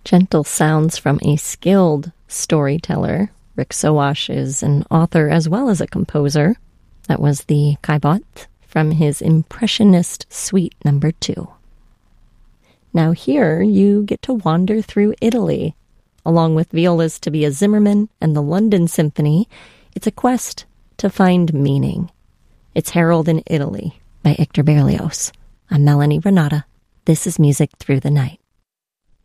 Gentle sounds from a skilled storyteller. Rick Sowash is an author as well as a composer. That was the Caillebotte from his Impressionist Suite No. 2. Now here you get to wander through Italy. Along with Viola's Tobias Zimmerman and the London Symphony, it's a quest to find meaning. It's Harold in Italy by Hector Berlioz. I'm Melanie Renata. This is Music Through the Night.